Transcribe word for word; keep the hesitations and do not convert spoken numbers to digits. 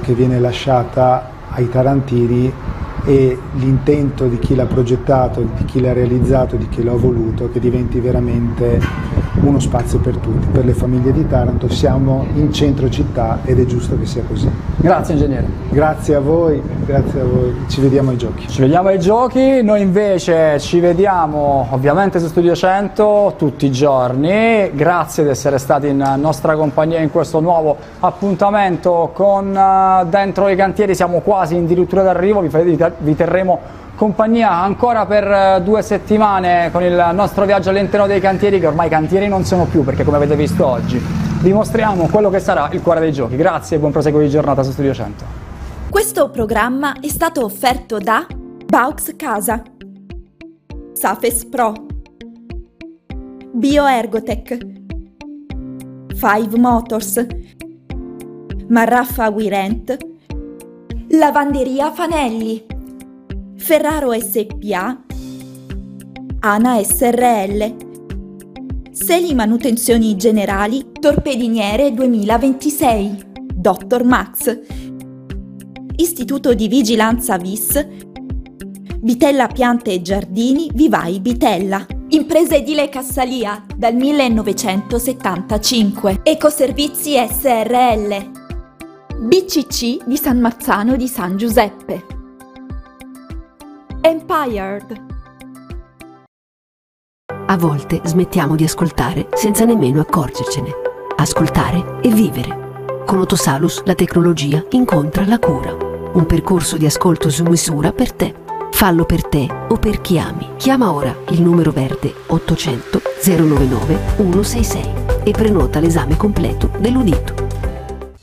che viene lasciata ai tarantini e l'intento di chi l'ha progettato, di chi l'ha realizzato, di chi l'ha voluto, che diventi veramente uno spazio per tutti, per le famiglie di Taranto. Siamo in centro città ed è giusto che sia così. Grazie ingegnere. Grazie a voi, grazie a voi. Ci vediamo ai giochi. Ci vediamo ai giochi, noi invece ci vediamo ovviamente su Studio cento tutti i giorni. Grazie di essere stati in nostra compagnia in questo nuovo appuntamento con uh, Dentro i Cantieri. Siamo quasi in dirittura d'arrivo, vi, vi terremo compagnia ancora per due settimane con il nostro viaggio all'interno dei cantieri, che ormai cantieri non sono più, perché come avete visto oggi vi mostriamo quello che sarà il cuore dei giochi. Grazie e buon proseguo di giornata su Studio cento. Questo programma è stato offerto da Baux Casa, Safes Pro, Bioergotech, Five Motors, Marraffa Wirent, Lavanderia Fanelli, Ferraro S P A, Ana S R L, Seli Manutenzioni Generali Torpediniere duemilaventisei, Dottor Max, Istituto di Vigilanza V I S, Bitella Piante e Giardini Vivai Bitella, Impresa Edile Cassalia dal millenovecentosettantacinque, Ecoservizi S R L, B C C di San Marzano di San Giuseppe, Empired. A volte smettiamo di ascoltare senza nemmeno accorgercene. Ascoltare e vivere. Con Otosalus la tecnologia incontra la cura. Un percorso di ascolto su misura per te. Fallo per te o per chi ami. Chiama ora il numero verde ottocento zero novantanove centosessantasei e prenota l'esame completo dell'udito.